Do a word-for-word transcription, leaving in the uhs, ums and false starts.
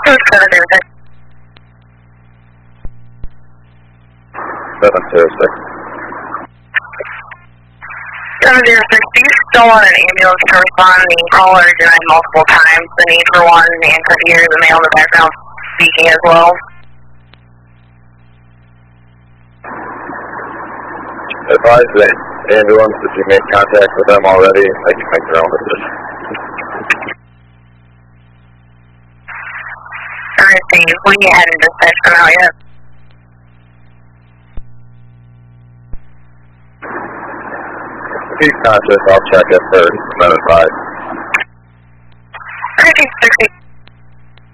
seven zero six. seven zero six. seven zero six, do you still want an ambulance to respond? The caller denied multiple times the need for one and could hear the male in the background speaking as well. Advise the ambulance if you made contact with them already, they can make their own decision. Alright, Steve, we hadn't dispatched them out yet. If he's conscious, I'll check it first and then advise.